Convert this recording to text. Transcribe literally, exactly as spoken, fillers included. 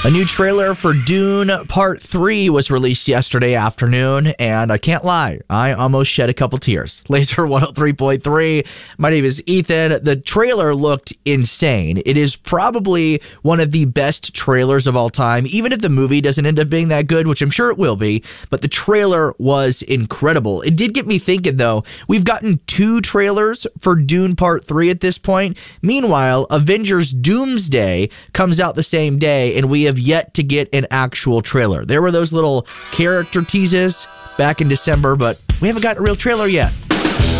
A new trailer for Dune Part three was released yesterday afternoon, and I can't lie, I almost shed a couple tears. Laser one oh three point three, my name is Ethan. The trailer looked insane. It is probably one of the best trailers of all time, even if the movie doesn't end up being that good, which I'm sure it will be, but the trailer was incredible. It did get me thinking, though. We've gotten two trailers for Dune Part three at this point. Meanwhile, Avengers Doomsday comes out the same day, and we have yet to get an actual trailer. There were those little character teases back in December, but we haven't gotten a real trailer yet.